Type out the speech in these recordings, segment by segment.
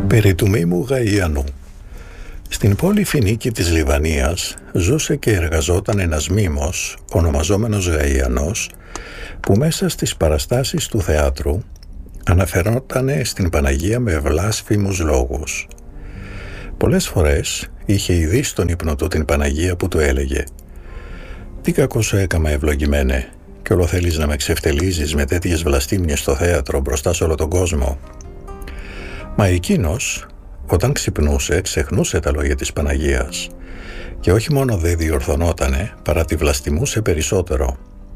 Περί του μήμου Γαϊανού. Στην πόλη Φινίκη της Λιβανίας ζούσε και εργαζόταν ένας μήμος, ονομαζόμενος Γαϊανός, που μέσα στις παραστάσεις του θεάτρου αναφερόταν στην Παναγία με βλάσφημους λόγους. Πολλές φορές είχε ειδεί στον ύπνο του την Παναγία που του έλεγε «Τι κακό σου έκαμα, ευλογημένε, και όλο θέλεις να με ξεφτελίζεις με τέτοιες βλαστήμιες στο θέατρο μπροστά σε όλο τον κόσμο». Μα εκείνος, όταν ξυπνούσε, ξεχνούσε τα λόγια της Παναγίας και όχι μόνο δεν διορθωνότανε, παρά τη βλαστημούσε περισσότερο.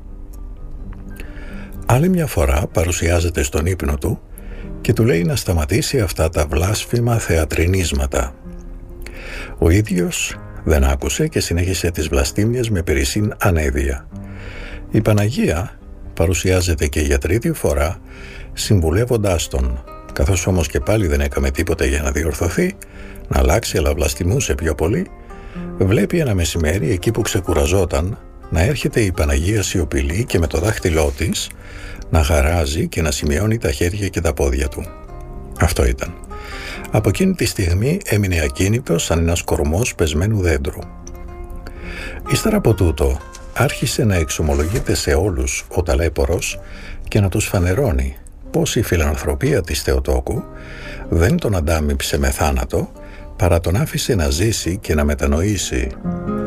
Άλλη μια φορά παρουσιάζεται στον ύπνο του και του λέει να σταματήσει αυτά τα βλάσφημα θεατρινίσματα. Ο ίδιος δεν άκουσε και συνέχισε τις βλαστήμιες με περισσήν ανέδεια. Η Παναγία παρουσιάζεται και για τρίτη φορά συμβουλεύοντάς τον, καθώς όμως και πάλι δεν έκαμε τίποτα για να διορθωθεί, να αλλάξει, αλλά βλαστημούσε πιο πολύ, βλέπει ένα μεσημέρι εκεί που ξεκουραζόταν να έρχεται η Παναγία σιωπηλή και με το δάχτυλό της να χαράζει και να σημειώνει τα χέρια και τα πόδια του. Αυτό ήταν. Από εκείνη τη στιγμή έμεινε ακίνητος σαν ένας κορμός πεσμένου δέντρου. Ύστερα από τούτο άρχισε να εξομολογείται σε όλους ο ταλέπορος και να τους φανερώνει πως η φιλανθρωπία της Θεοτόκου δεν τον αντάμιψε με θάνατο, παρά τον άφησε να ζήσει και να μετανοήσει.